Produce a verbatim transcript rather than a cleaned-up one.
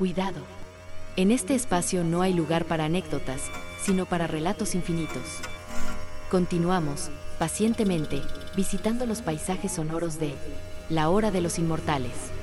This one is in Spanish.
Cuidado. En este espacio no hay lugar para anécdotas, sino para relatos infinitos. Continuamos, pacientemente, visitando los paisajes sonoros de La Hora de los Inmortales.